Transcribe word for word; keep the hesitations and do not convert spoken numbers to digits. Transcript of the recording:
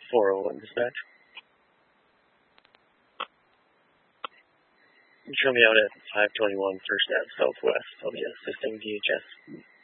four oh one dispatch. Show me out at five twenty-one First Ave Southwest. I'll be assisting D H S.